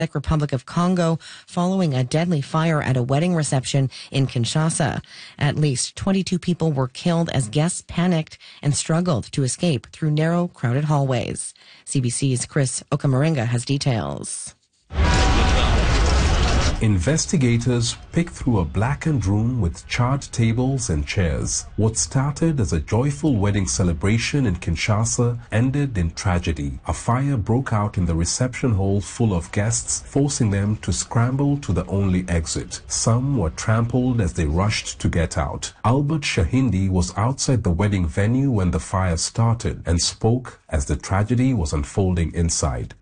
Republic of Congo following a deadly fire at a wedding reception in Kinshasa. At least 22 people were killed as guests panicked and struggled to escape through narrow, crowded hallways. CBC's Chris Okamaringa has details. Investigators picked through a blackened room with charred tables and chairs. What started as a joyful wedding celebration in Kinshasa ended in tragedy. A fire broke out in the reception hall full of guests, forcing them to scramble to the only exit. Some were trampled as they rushed to get out. Albert Shahindi was outside the wedding venue when the fire started and spoke as the tragedy was unfolding inside.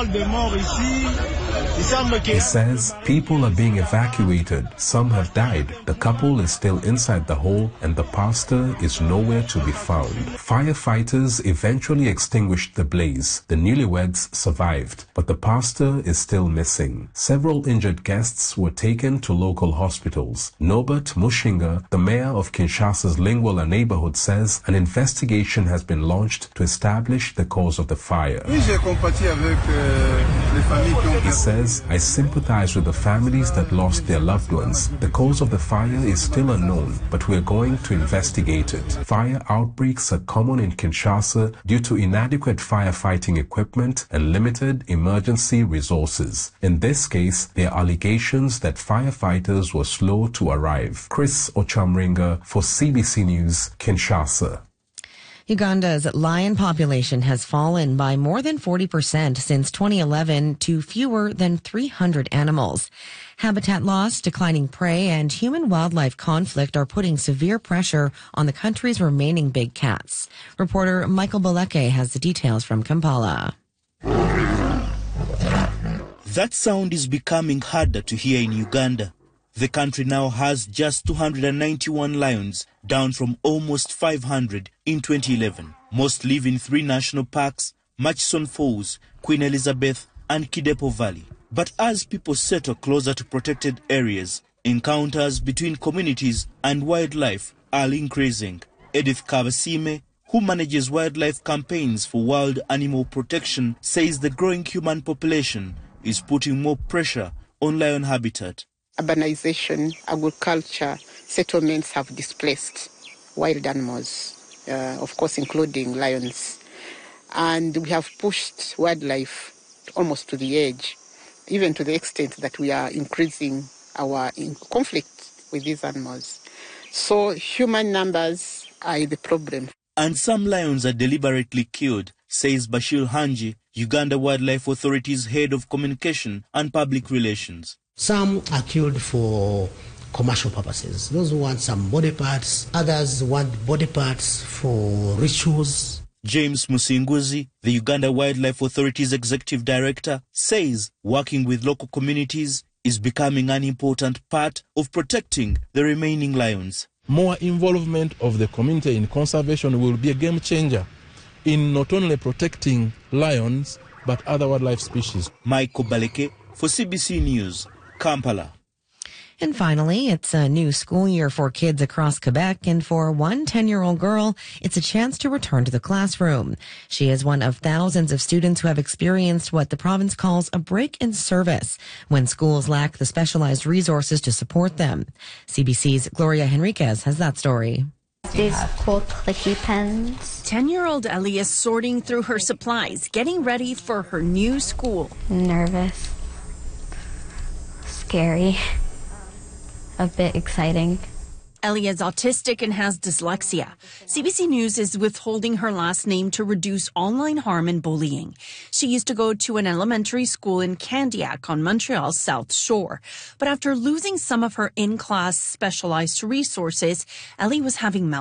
He says people are being evacuated. Some have died. The couple is still inside the hole and the pastor is nowhere to be found. Firefighters eventually extinguished the blaze. The newlyweds survived, but the pastor is still missing. Several injured guests were taken to local hospitals. Norbert Mushinga, the mayor of Kinshasa's Lingwala neighborhood, says an investigation has been launched to establish the cause of the fire. He says, I sympathize with the families that lost their loved ones. The cause of the fire is still unknown, but we are going to investigate it. Fire outbreaks are common in Kinshasa due to inadequate firefighting equipment and limited emergency resources. In this case, there are allegations that firefighters were slow to arrive. Chris Ochamringa for CBC News, Kinshasa. Uganda's lion population has fallen by more than 40% since 2011 to fewer than 300 animals. Habitat loss, declining prey, and human-wildlife conflict are putting severe pressure on the country's remaining big cats. Reporter Michael Baleke has the details from Kampala. That sound is becoming harder to hear in Uganda. The country now has just 291 lions, down from almost 500 in 2011. Most live in 3 national parks, Murchison Falls, Queen Elizabeth, and Kidepo Valley. But as people settle closer to protected areas, encounters between communities and wildlife are increasing. Edith Kabasime, who manages wildlife campaigns for wild animal protection, says the growing human population is putting more pressure on lion habitat. Urbanization, agriculture, settlements have displaced wild animals, of course including lions. And we have pushed wildlife almost to the edge, even to the extent that we are increasing our conflict with these animals. So human numbers are the problem. And some lions are deliberately killed, says Bashir Hanji, Uganda Wildlife Authority's head of communication and public relations. Some are killed for commercial purposes. Those who want some body parts, others want body parts for rituals. James Musinguzi, the Uganda Wildlife Authority's executive director, says working with local communities is becoming an important part of protecting the remaining lions. More involvement of the community in conservation will be a game changer in not only protecting lions, but other wildlife species. Michael Baleke for CBC News, Kampala. And finally, it's a new school year for kids across Quebec, and for one 10-year-old girl, it's a chance to return to the classroom. She is one of thousands of students who have experienced what the province calls a break in service when schools lack the specialized resources to support them. CBC's Gloria Henriquez has that story. These cool clicky pens. 10-year-old Ellie is sorting through her supplies, getting ready for her new school. Nervous. Scary. A bit exciting. Ellie is autistic and has dyslexia. CBC News is withholding her last name to reduce online harm and bullying. She used to go to an elementary school in Candiac on Montreal's South Shore. But after losing some of her in-class specialized resources, Ellie was having